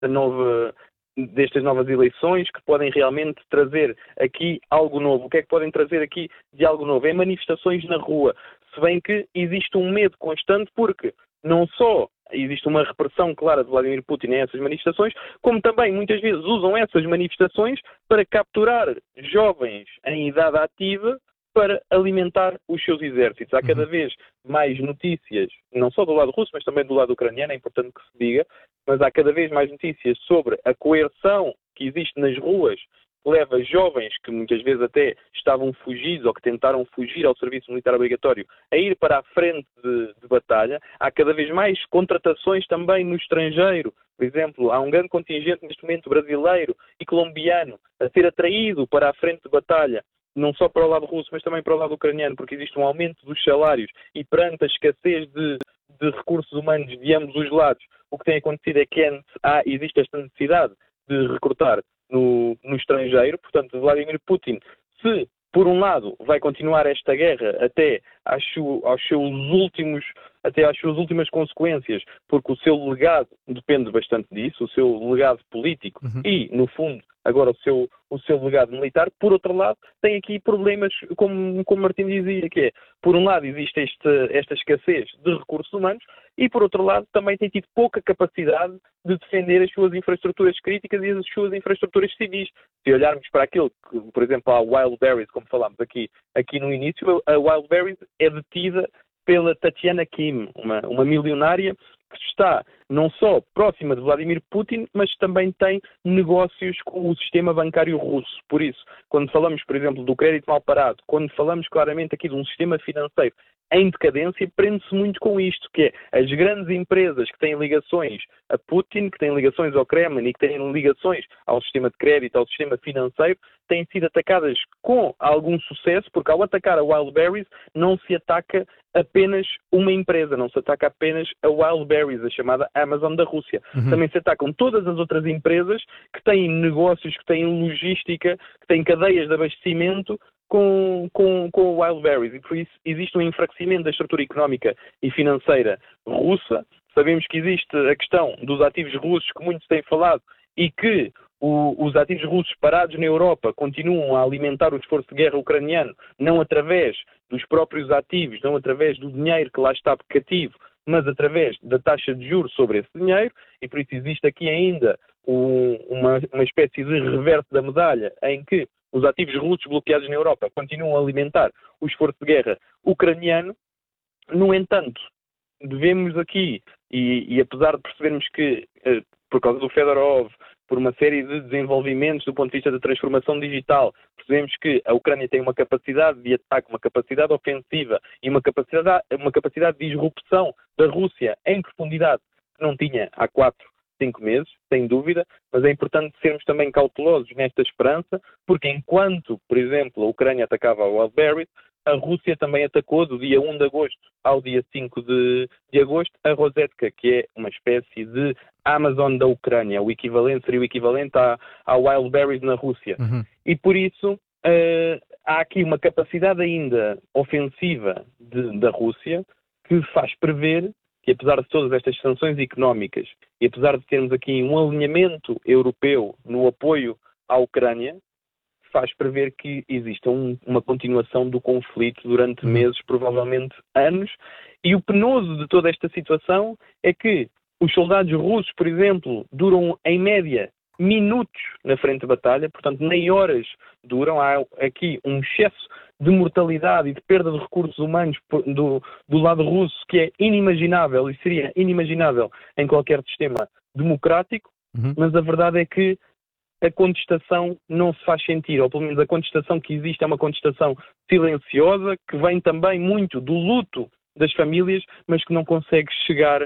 destas novas eleições que podem realmente trazer aqui algo novo. O que é que podem trazer aqui de algo novo? É manifestações na rua, se bem que existe um medo constante porque não só existe uma repressão clara de Vladimir Putin a essas manifestações, como também muitas vezes usam essas manifestações para capturar jovens em idade ativa para alimentar os seus exércitos. Há cada vez mais notícias, não só do lado russo, mas também do lado ucraniano, é importante que se diga, mas há cada vez mais notícias sobre a coerção que existe nas ruas, que leva jovens que muitas vezes até estavam fugidos ou que tentaram fugir ao serviço militar obrigatório a ir para a frente de batalha. Há cada vez mais contratações também no estrangeiro. Por exemplo, há um grande contingente neste momento brasileiro e colombiano a ser atraído para a frente de batalha, não só para o lado russo, mas também para o lado ucraniano, porque existe um aumento dos salários e perante a escassez de recursos humanos de ambos os lados, o que tem acontecido é que existe esta necessidade de recrutar no estrangeiro. Portanto, Vladimir Putin, se por um lado vai continuar esta guerra até às suas últimas consequências, porque o seu legado depende bastante disso, o seu legado político e, no fundo, agora o seu legado militar. Por outro lado, tem aqui problemas, como Martim dizia, que é, por um lado existe esta escassez de recursos humanos e, por outro lado, também tem tido pouca capacidade de defender as suas infraestruturas críticas e as suas infraestruturas civis. Se olharmos para aquilo que, por exemplo, a Wildberries, como falámos aqui no início, a Wildberries é detida pela Tatiana Kim, uma milionária que está não só próxima de Vladimir Putin, mas também tem negócios com o sistema bancário russo. Por isso, quando falamos, por exemplo, do crédito mal parado, quando falamos claramente aqui de um sistema financeiro em decadência, prende-se muito com isto, que é as grandes empresas que têm ligações a Putin, que têm ligações ao Kremlin e que têm ligações ao sistema de crédito, ao sistema financeiro, têm sido atacadas com algum sucesso, porque ao atacar a Wildberries não se ataca apenas uma empresa, não se ataca apenas a Wildberries, a chamada Amazon da Rússia. Também se atacam todas as outras empresas que têm negócios, que têm logística, que têm cadeias de abastecimento com o Wildberries. E por isso existe um enfraquecimento da estrutura económica e financeira russa. Sabemos que existe a questão dos ativos russos, que muitos têm falado, e que os ativos russos parados na Europa continuam a alimentar o esforço de guerra ucraniano, não através dos próprios ativos, não através do dinheiro que lá está cativo, mas através da taxa de juros sobre esse dinheiro, e por isso existe aqui ainda uma espécie de reverso da medalha, em que os ativos russos bloqueados na Europa continuam a alimentar o esforço de guerra ucraniano. No entanto, devemos aqui, e apesar de percebermos que, por causa do Fedorov, por uma série de desenvolvimentos do ponto de vista da transformação digital, percebemos que a Ucrânia tem uma capacidade de ataque, uma capacidade ofensiva e uma capacidade de disrupção da Rússia em profundidade que não tinha há 4-5 meses, sem dúvida, mas é importante sermos também cautelosos nesta esperança, porque enquanto, por exemplo, a Ucrânia atacava a Wildberries, a Rússia também atacou do dia 1 de agosto ao dia 5 de agosto a Rosetka, que é uma espécie de Amazon da Ucrânia, seria o equivalente à Wildberries na Rússia. E por isso há aqui uma capacidade ainda ofensiva da Rússia que faz prever que, apesar de todas estas sanções económicas e apesar de termos aqui um alinhamento europeu no apoio à Ucrânia, faz prever que exista uma continuação do conflito durante meses, provavelmente anos. E o penoso de toda esta situação é que os soldados russos, por exemplo, duram em média minutos na frente de batalha, portanto nem horas duram. Há aqui um excesso de mortalidade e de perda de recursos humanos do lado russo que é inimaginável e seria inimaginável em qualquer sistema democrático, mas a verdade é que a contestação não se faz sentir, ou pelo menos a contestação que existe é uma contestação silenciosa, que vem também muito do luto das famílias, mas que não consegue chegar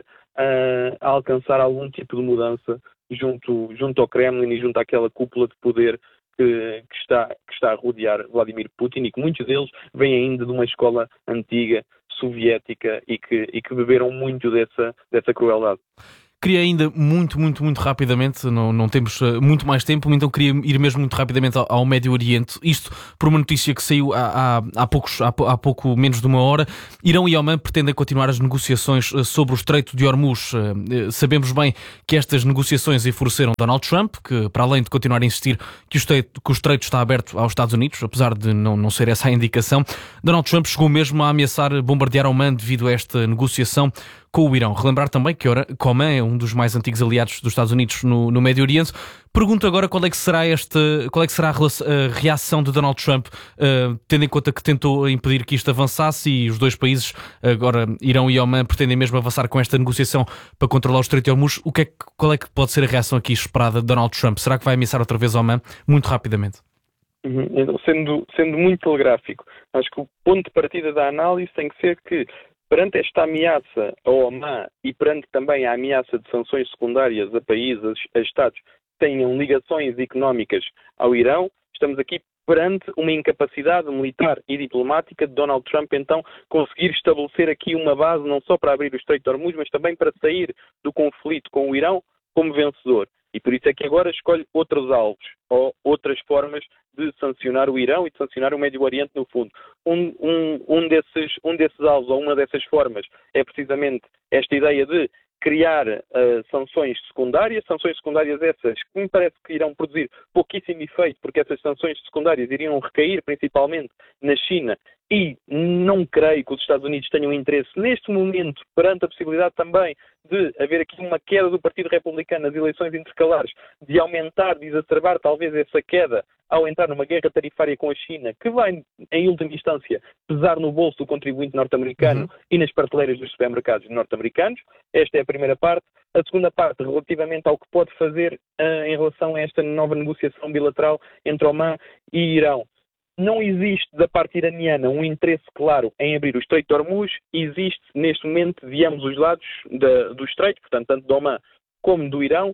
a alcançar algum tipo de mudança junto ao Kremlin e junto àquela cúpula de poder que está a rodear Vladimir Putin, e que muitos deles vêm ainda de uma escola antiga, soviética, e que beberam muito dessa crueldade. queria ainda muito rapidamente, não temos muito mais tempo, então queria ir mesmo muito rapidamente ao Médio Oriente. Isto por uma notícia que saiu há pouco menos de uma hora. Irão e Omã pretendem continuar as negociações sobre o Estreito de Hormuz. Sabemos bem que estas negociações enfureceram Donald Trump, que para além de continuar a insistir que o Estreito está aberto aos Estados Unidos, apesar de não ser essa a indicação, Donald Trump chegou mesmo a ameaçar bombardear Omã devido a esta negociação com o Irão. Relembrar também que Omã é um dos mais antigos aliados dos Estados Unidos no Médio Oriente. Pergunto agora qual é que será a reação de Donald Trump, tendo em conta que tentou impedir que isto avançasse e os dois países, agora Irão e Omã, pretendem mesmo avançar com esta negociação para controlar o Estreito de Hormuz. Qual é que pode ser a reação aqui esperada de Donald Trump? Será que vai ameaçar outra vez Omã? Muito rapidamente. Então, sendo muito telegráfico, acho que o ponto de partida da análise tem que ser que, perante esta ameaça ao Omã e perante também a ameaça de sanções secundárias a países, a Estados que tenham ligações económicas ao Irão, estamos aqui perante uma incapacidade militar e diplomática de Donald Trump, então, conseguir estabelecer aqui uma base não só para abrir o Estreito de Hormuz, mas também para sair do conflito com o Irão como vencedor. E por isso é que agora escolhe outros alvos ou outras formas de sancionar o Irão e de sancionar o Médio Oriente, no fundo. Um desses alvos ou uma dessas formas é precisamente esta ideia de criar sanções secundárias essas que me parece que irão produzir pouquíssimo efeito, porque essas sanções secundárias iriam recair principalmente na China, e não creio que os Estados Unidos tenham interesse neste momento, perante a possibilidade também de haver aqui uma queda do Partido Republicano nas eleições intercalares, de aumentar, de exacerbar talvez essa queda ao entrar numa guerra tarifária com a China, que vai, em última instância, pesar no bolso do contribuinte norte-americano e nas prateleiras dos supermercados norte-americanos. Esta é a primeira parte. A segunda parte, relativamente ao que pode fazer em relação a esta nova negociação bilateral entre Omã e Irão. Não existe da parte iraniana um interesse claro em abrir o Estreito de Hormuz. Existe neste momento de ambos os lados do Estreito, portanto tanto do Omã como do Irão,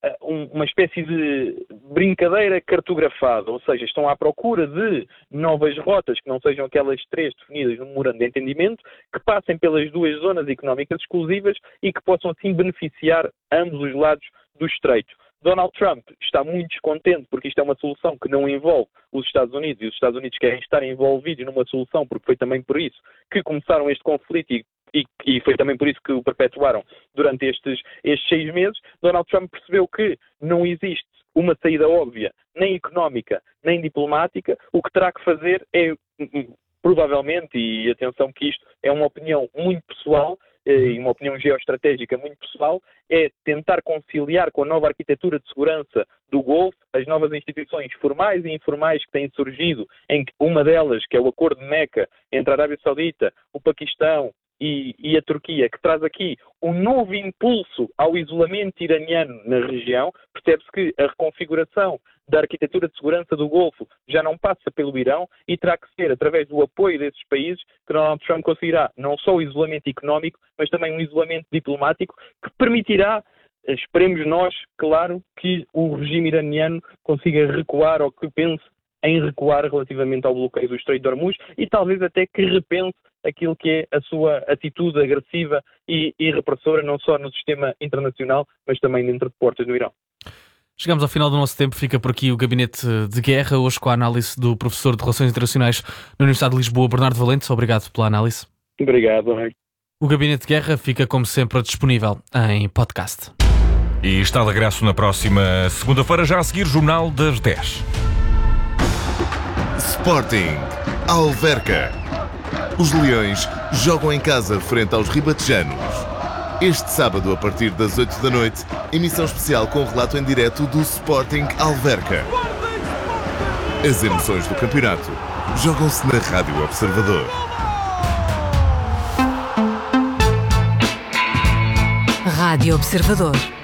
uma espécie de brincadeira cartografada, ou seja, estão à procura de novas rotas que não sejam aquelas três definidas no memorando de entendimento, que passem pelas duas zonas económicas exclusivas e que possam assim beneficiar ambos os lados do Estreito. Donald Trump está muito descontente porque isto é uma solução que não envolve os Estados Unidos, e os Estados Unidos querem estar envolvidos numa solução, porque foi também por isso que começaram este conflito e foi também por isso que o perpetuaram durante estes 6 meses. Donald Trump percebeu que não existe uma saída óbvia, nem económica, nem diplomática. O que terá que fazer é, provavelmente, e atenção que isto é uma opinião muito pessoal, e uma opinião geoestratégica muito pessoal, é tentar conciliar com a nova arquitetura de segurança do Golfo, as novas instituições formais e informais que têm surgido, em que uma delas, que é o Acordo de Meca, entre a Arábia Saudita, o Paquistão e a Turquia, que traz aqui um novo impulso ao isolamento iraniano na região. Percebe-se que a reconfiguração da arquitetura de segurança do Golfo já não passa pelo Irão e terá que ser através do apoio desses países que Donald Trump conseguirá não só o isolamento económico, mas também um isolamento diplomático que permitirá, esperemos nós, claro, que o regime iraniano consiga recuar, ou que pense em recuar relativamente ao bloqueio do Estreito de Hormuz, e talvez até que repense aquilo que é a sua atitude agressiva e repressora, não só no sistema internacional, mas também dentro de portas do Irão. Chegamos ao final do nosso tempo, fica por aqui o Gabinete de Guerra, hoje com a análise do professor de Relações Internacionais na Universidade de Lisboa, Bernardo Valente. Obrigado pela análise. Obrigado. O Gabinete de Guerra fica, como sempre, disponível em podcast. E está de regresso na próxima segunda-feira, já a seguir, Jornal das 10. Sporting Alverca. Os Leões jogam em casa frente aos ribatejanos. Este sábado, a partir das 8 da noite, emissão especial com relato em direto do Sporting Alverca. As emoções do campeonato jogam-se na Rádio Observador. Rádio Observador.